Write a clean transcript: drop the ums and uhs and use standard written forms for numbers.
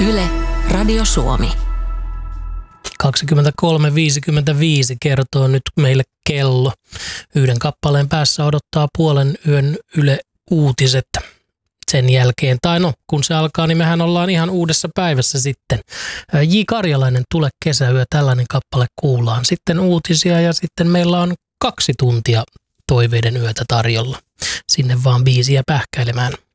Yle, Radio Suomi. 23.55 kertoo nyt meille kello. Yhden kappaleen päässä odottaa puolen yön Yle Uutiset sen jälkeen. Tai no, kun se alkaa, niin mehän ollaan ihan uudessa päivässä sitten. J. Karjalainen, Tule kesäyö, tällainen kappale kuullaan. Sitten uutisia ja sitten meillä on 2 tuntia toiveiden yötä tarjolla. Sinne vaan biisiä pähkäilemään.